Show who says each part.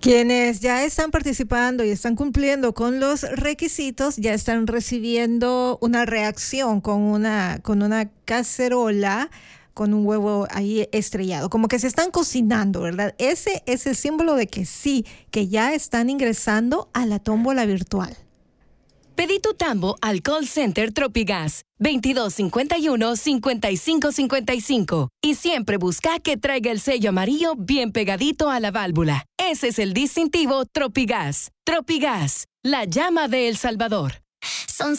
Speaker 1: Quienes ya están participando y están cumpliendo con los requisitos ya están recibiendo una reacción con una cacerola con un huevo ahí estrellado, como que se están cocinando, ¿verdad? Ese es el símbolo de que sí, que ya están ingresando a la tómbola virtual.
Speaker 2: Pedí tu tambo al call center Tropigas 2251-5555 y siempre busca que traiga el sello amarillo bien pegadito a la válvula. Ese es el distintivo Tropigas. Tropigas, la llama de El Salvador.